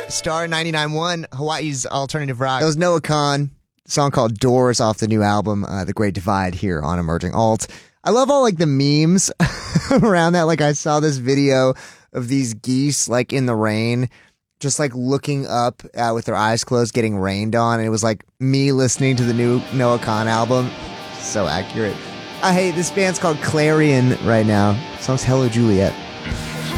Star 99.1, Hawaii's alternative rock. That was Noah Kahan, song called Doors off the new album, The Great Divide, here on Emerging Alt. I love all like the memes around that. Like I saw this video of these geese like in the rain, just like looking up with their eyes closed, getting rained on. And it was like me listening to the new Noah Kahan album. So accurate. Hey, this band's called Clarion right now. The song's Hello Juliet.